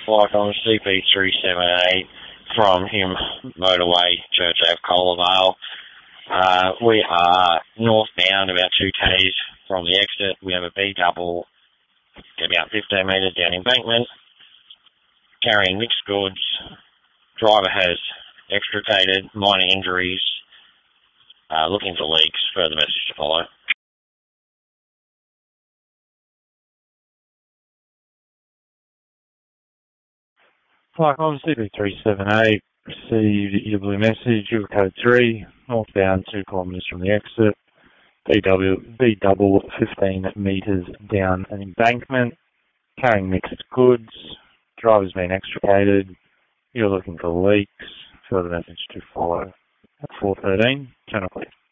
Flight on CP378 from Hume Motorway, Church Ave, Coalvale. We are northbound about 2 k's from the exit. We have a B double about 15 metres down embankment, carrying mixed goods. Driver has extricated, minor injuries, looking for leaks. Further message to follow. Flight on CP378, received your blue message, your code 3, northbound 2 kilometres from the exit, B double 15 metres down an embankment, carrying mixed goods, driver's been extricated, you're looking for leaks, further message to follow. At 4:13, channel clear.